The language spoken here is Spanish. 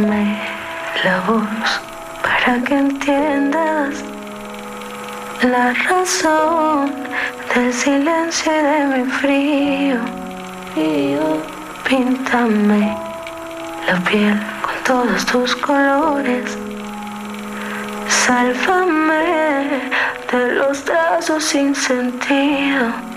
La voz para que entiendas la razón del silencio y de mi frío. Píntame la piel con todos tus colores. Sálvame de los trazos sin sentido.